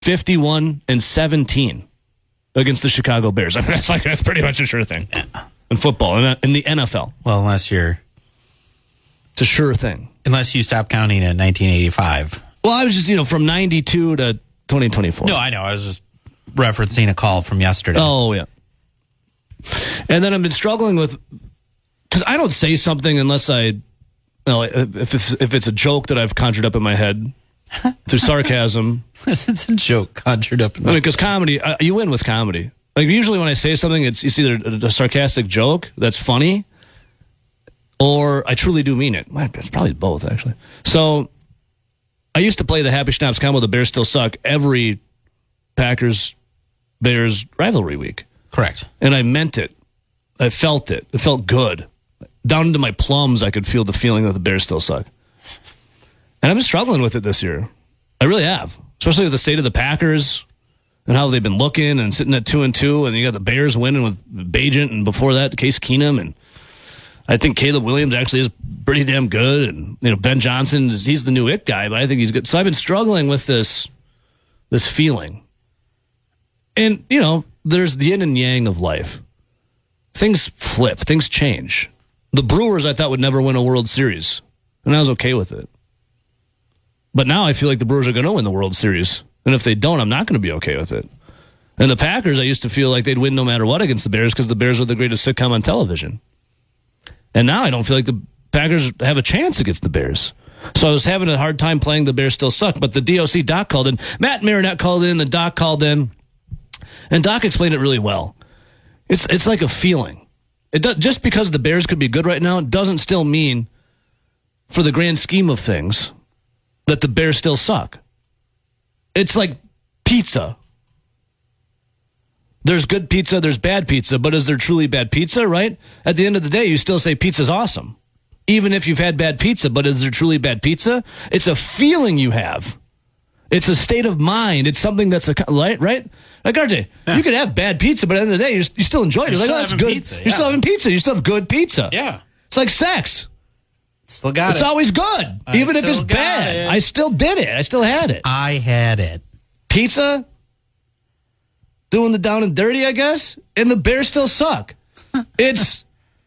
51-17 against the Chicago Bears. I mean, that's pretty much a sure thing in football and in the NFL. Well, it's a sure thing. Unless you stop counting in 1985. Well, I was just, from 92 to 2024. No, I know. I was just referencing a call from yesterday. Oh, yeah. And then I've been struggling with, because I don't say something unless if it's a joke that I've conjured up in my head through sarcasm. It's a joke conjured up in my head. Because comedy, you win with comedy. Like, usually when I say something, it's either a sarcastic joke that's funny, or I truly do mean it. It's probably both, actually. So I used to play the Happy Schnapps combo, the Bears Still Suck, every Packers-Bears rivalry week. Correct. And I meant it. I felt it. It felt good. Down into my plums, I could feel the feeling that the Bears still suck. And I've been struggling with it this year. I really have. Especially with the state of the Packers and how they've been looking and sitting at 2-2. And you got the Bears winning with Bajent, and before that, Case Keenum. And I think Caleb Williams actually is pretty damn good. And, Ben Johnson, he's the new it guy, but I think he's good. So I've been struggling with this feeling. And, there's the yin and yang of life. Things flip. Things change. The Brewers, I thought, would never win a World Series, and I was okay with it. But now I feel like the Brewers are going to win the World Series, and if they don't, I'm not going to be okay with it. And the Packers, I used to feel like they'd win no matter what against the Bears because the Bears were the greatest sitcom on television. And now I don't feel like the Packers have a chance against the Bears. So I was having a hard time playing the Bears Still Suck, but the DOC Doc called in. Matt Marinette called in, the Doc called in, and Doc explained it really well. It's like a feeling. Just because the Bears could be good right now doesn't still mean, for the grand scheme of things, that the Bears still suck. It's like pizza. There's good pizza, there's bad pizza, but is there truly bad pizza, right? At the end of the day, you still say pizza's awesome. Even if you've had bad pizza, but is there truly bad pizza? It's a feeling you have. It's a state of mind. It's something that's right? Like, RJ, you could have bad pizza, but at the end of the day, you still enjoy it. You're like, that's good. Pizza, yeah. You're still having pizza. You still have good pizza. Yeah. It's like sex. Still got it. It's always good. Even if it's bad. I still did it. I still had it. I had it. Pizza? Doing the down and dirty, I guess? And the Bears still suck. It's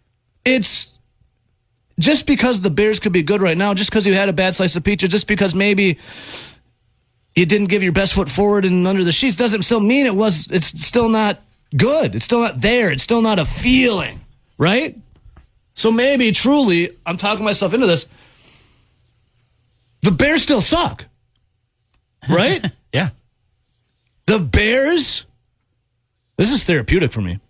just because the Bears could be good right now, just because you had a bad slice of pizza, just because maybe you didn't give your best foot forward and under the sheets, doesn't still mean it's still not good. It's still not there. It's still not a feeling, right? So maybe, truly, I'm talking myself into this, the Bears still suck, right? Yeah. The Bears, this is therapeutic for me.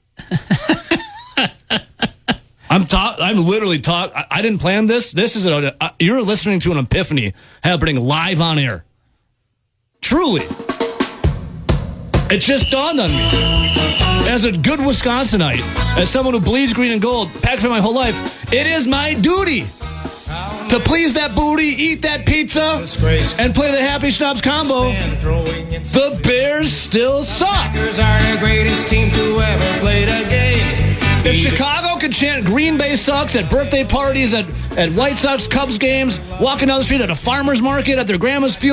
I'm literally talking. I didn't plan this. This is you're listening to an epiphany happening live on air. Truly. It just dawned on me. As a good Wisconsinite, as someone who bleeds green and gold, Packers for my whole life, it is my duty to please that booty, eat that pizza, and play the Happy Schnapps combo. The Bears still suck. Packers are the greatest team to ever play the game. If Chicago could chant Green Bay sucks at birthday parties, at White Sox Cubs games, walking down the street at a farmer's market, at their grandma's funeral,